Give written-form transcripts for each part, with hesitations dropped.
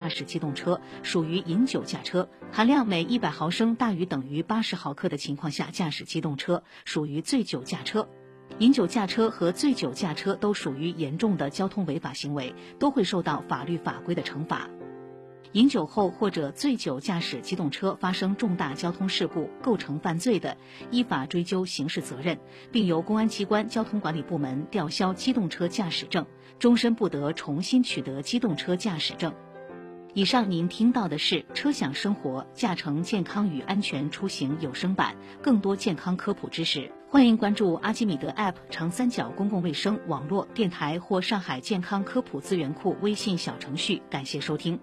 驶机动车，属于饮酒驾车；含量每100毫升大于等于80毫克的情况下驾驶机动车，属于醉酒驾车。饮酒驾车和醉酒驾车都属于严重的交通违法行为，都会受到法律法规的惩罚。饮酒后或者醉酒驾驶机动车发生重大交通事故，构成犯罪的，依法追究刑事责任，并由公安机关交通管理部门吊销机动车驾驶证，终身不得重新取得机动车驾驶证。以上您听到的是车享生活驾乘健康与安全出行有声版，更多健康科普知识，欢迎关注阿基米德 App 长三角公共卫生网络电台或上海健康科普资源库微信小程序。感谢收听。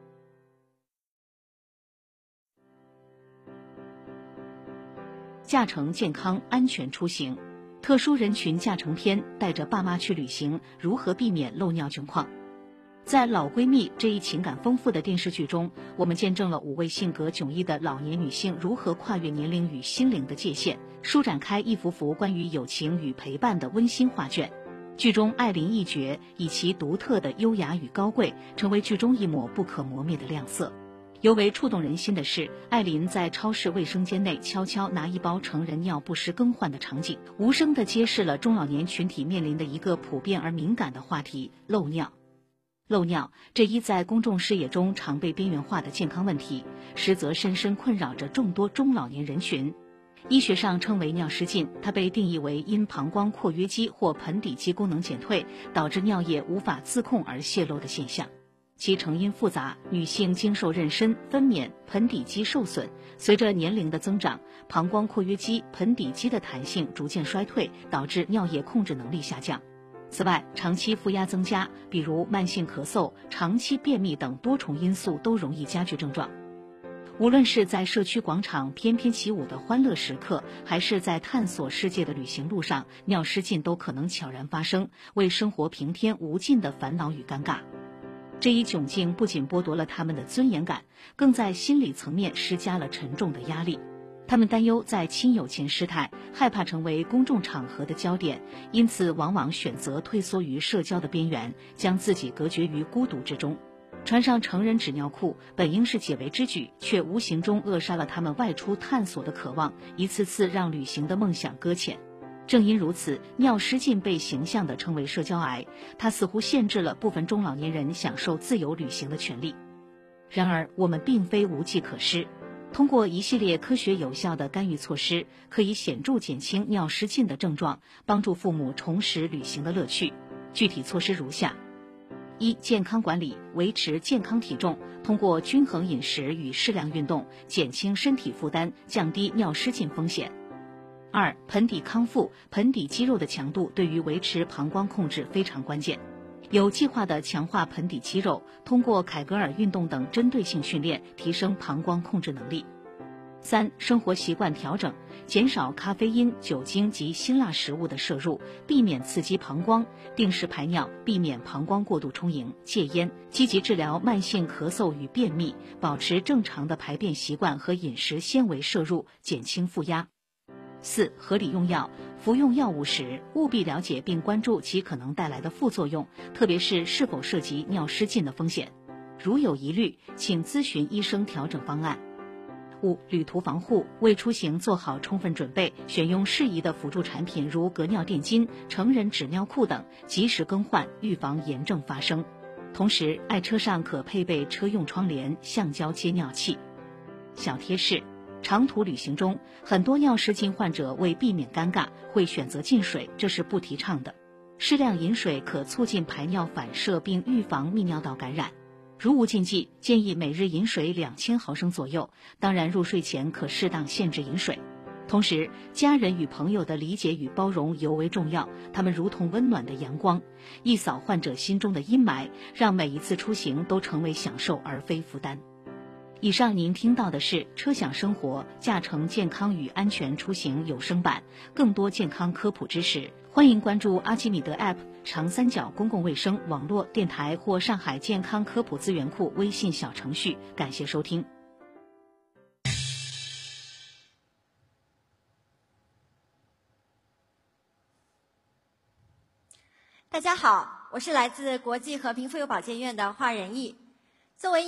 驾乘健康安全出行，特殊人群驾乘篇，带着爸妈去旅行，如何避免漏尿窘况？在《老闺蜜》这一情感丰富的电视剧中，我们见证了5位性格迥异的老年女性如何跨越年龄与心灵的界限，舒展开一幅幅关于友情与陪伴的温馨画卷。剧中艾琳一角以其独特的优雅与高贵，成为剧中一抹不可磨灭的亮色。尤为触动人心的是，艾琳在超市卫生间内悄悄拿一包成人尿不时更换的场景，无声地揭示了中老年群体面临的一个普遍而敏感的话题——漏尿。漏尿这一在公众视野中常被边缘化的健康问题，实则深深困扰着众多中老年人群。医学上称为尿失禁，它被定义为因膀胱括约肌或盆底肌功能减退，导致尿液无法自控而泄漏的现象。其成因复杂，女性经受妊娠、分娩，盆底肌受损，随着年龄的增长，膀胱括约肌、盆底肌的弹性逐渐衰退，导致尿液控制能力下降。此外，长期负压增加，比如慢性咳嗽、长期便秘等多重因素都容易加剧症状。无论是在社区广场翩翩起舞的欢乐时刻，还是在探索世界的旅行路上，尿失禁都可能悄然发生，为生活平添无尽的烦恼与尴尬。这一窘境不仅剥夺了他们的尊严感，更在心理层面施加了沉重的压力。他们担忧在亲友前失态，害怕成为公众场合的焦点，因此往往选择退缩于社交的边缘，将自己隔绝于孤独之中。穿上成人纸尿裤本应是解围之举，却无形中扼杀了他们外出探索的渴望，一次次让旅行的梦想搁浅。正因如此，尿失禁被形象地称为社交癌，它似乎限制了部分中老年人享受自由旅行的权利。然而，我们并非无计可施，通过一系列科学有效的干预措施，可以显著减轻尿失禁的症状，帮助父母重拾旅行的乐趣。具体措施如下：一、健康管理，维持健康体重，通过均衡饮食与适量运动，减轻身体负担，降低尿失禁风险。2、盆底康复，盆底肌肉的强度对于维持膀胱控制非常关键。有计划地强化盆底肌肉，通过凯格尔运动等针对性训练，提升膀胱控制能力。3、生活习惯调整，减少咖啡因、酒精及辛辣食物的摄入，避免刺激膀胱，定时排尿，避免膀胱过度充盈，戒烟，积极治疗慢性咳嗽与便秘，保持正常的排便习惯和饮食纤维摄入，减轻负压。4、合理用药，服用药物时务必了解并关注其可能带来的副作用，特别是是否涉及尿失禁的风险。如有疑虑，请咨询医生调整方案。5、旅途防护，为出行做好充分准备，选用适宜的辅助产品如隔尿垫巾、成人纸尿裤等，及时更换，预防炎症发生。同时，爱车上可配备车用窗帘、橡胶接尿器。小贴士：长途旅行中，很多尿失禁患者为避免尴尬，会选择禁水，这是不提倡的。适量饮水可促进排尿反射，并预防泌尿道感染。如无禁忌，建议每日饮水2000毫升左右，当然入睡前可适当限制饮水。同时，家人与朋友的理解与包容尤为重要，他们如同温暖的阳光，一扫患者心中的阴霾，让每一次出行都成为享受而非负担。以上您听到的是车享生活驾乘健康与安全出行有声版，更多健康科普知识，欢迎关注阿基米德 App 长三角公共卫生网络电台或上海健康科普资源库微信小程序。感谢收听。 大家好，我是来自国际和平妇幼保健院的华仁义。作为